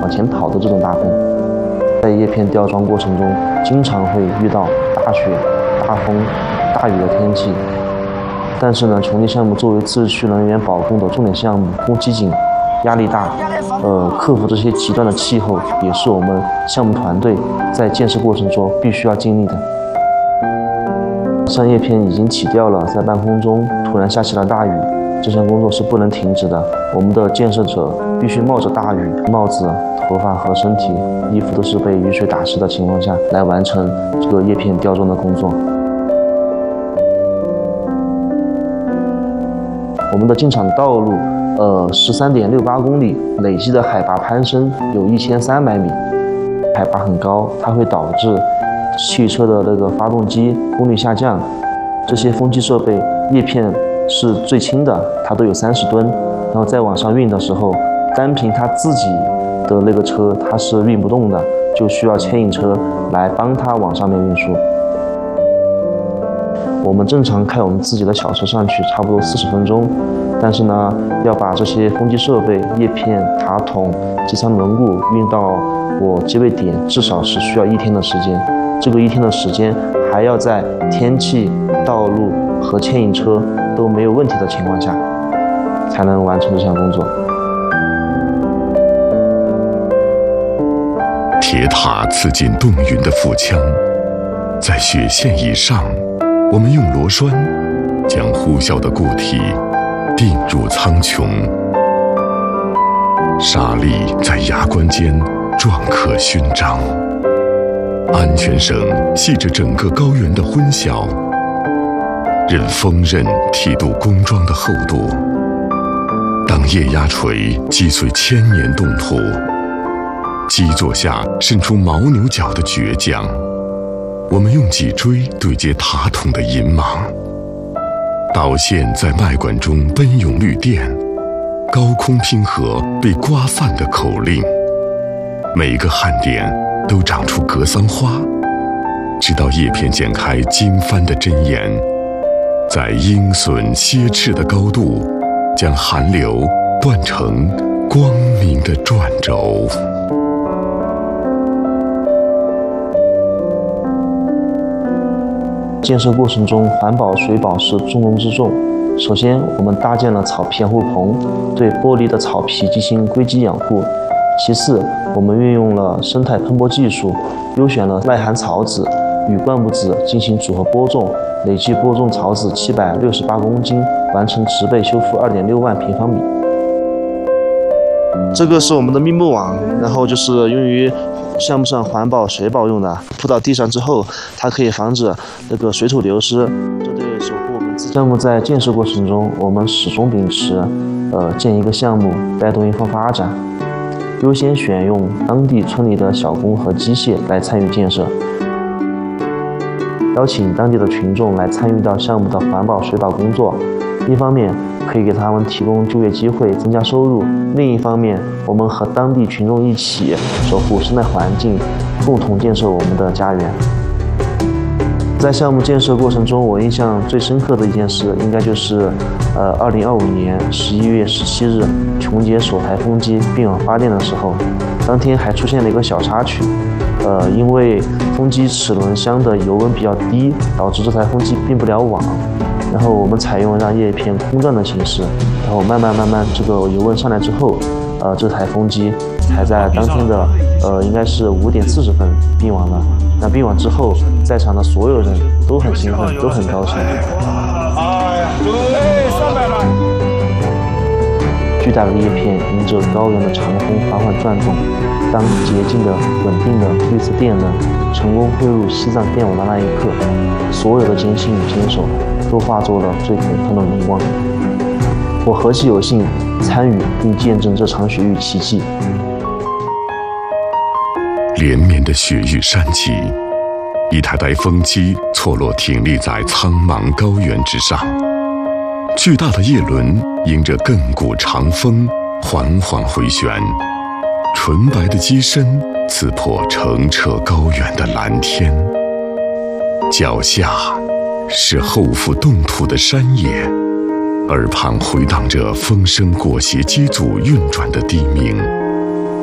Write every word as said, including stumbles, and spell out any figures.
往前跑的这种大风。在叶片吊装过程中，经常会遇到大雪、大风、大雨的天气。但是呢，穹顶项目作为自治区能源保供的重点项目，工期紧，压力大，呃，克服这些极端的气候，也是我们项目团队在建设过程中必须要经历的。上叶片已经起吊了，在半空中突然下起了大雨，这项工作是不能停止的。我们的建设者必须冒着大雨，帽子、头发和身体、衣服都是被雨水打湿的情况下来完成这个叶片吊装的工作。我们的进场道路，呃，十三点六八公里，累计的海拔攀升有一千三百米，海拔很高，它会导致汽车的那个发动机功率下降。这些风机设备叶片是最轻的，它都有三十吨，然后再往上运的时候，单凭它自己的那个车它是运不动的，就需要牵引车来帮它往上面运输。我们正常开我们自己的小车上去，差不多四十分钟，但是呢，要把这些风机设备、叶片、塔筒、机舱轮毂运到我接位点，至少是需要一天的时间。这个一天的时间，还要在天气、道路和牵引车都没有问题的情况下，才能完成这项工作。 铁塔刺进冻云的腹腔，在雪线以上，我们用螺栓将呼啸的固体钉入苍穹。沙粒在牙关间篆刻勋章，安全绳系着整个高原的昏晓，任锋刃剃度工桩的厚度。当液压锤击碎千年冻土，基座下渗出牦牛角的倔强，我们用脊椎对接塔筒的银芒。导线在脉管中奔涌绿电，高空拼合被刮散的口令，每个焊点都长出格桑花，直到叶片剪开经幡的针眼，在鹰隼蝎翅的高度，将寒流断成光明的转轴。 建设过程中，环保水保是重中之重。首先，我们搭建了草皮养护棚，对剥离的草皮进行硅基养护。其次，我们运用了生态喷播技术，优选了耐寒草籽与灌木籽进行组合播种，累计播种草籽七百六十八公斤，完成植被修复二点六万平方米。这个是我们的密木网，然后就是用于项目上环保水保用的，铺到地上之后，它可以防止那个水土流失，这对守护我们自己。项目在建设过程中，我们始终秉持，呃，建一个项目带动一方发展，优先选用当地村里的小工和机械来参与建设，邀请当地的群众来参与到项目的环保水保工作。一方面可以给他们提供就业机会，增加收入；另一方面，我们和当地群众一起守护生态环境，共同建设我们的家园。在项目建设过程中，我印象最深刻的一件事，应该就是，呃，二零二五年十一月十七日，琼姐首台风机并网发电的时候，当天还出现了一个小插曲，呃，因为风机齿轮箱的油温比较低，导致这台风机并不了网。然后我们采用让叶片空转的形式，然后慢慢慢慢这个油温上来之后，呃，这台风机才在当天的呃应该是五点四十分并网了。那并网之后，在场的所有人都很兴奋，都很高兴。巨大的叶片迎着高原的长风缓缓转动，当洁净的、稳定的绿色电能成功汇入西藏电网的那一刻，所有的艰辛与坚守都化作了最普通的荣光。我何其有幸参与并见证这场雪域奇迹。 连绵的雪域山脊，一台台风机错落挺立在苍茫高原之上，巨大的叶轮迎着亘古长风缓缓回旋，纯白的机身刺破澄澈高原的蓝天。脚下是厚覆冻土的山野，耳旁回荡着风声裹挟机组运转的低鸣。